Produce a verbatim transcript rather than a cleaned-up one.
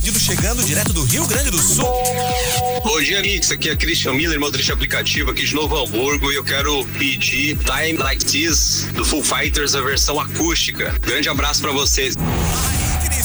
Chegando direto do Rio Grande do Sul. Bom dia, amigos. Aqui é Christian Miller, motorista aplicativo aqui de Novo Hamburgo, e eu quero pedir Time Like This do Foo Fighters, a versão acústica. Grande abraço pra vocês.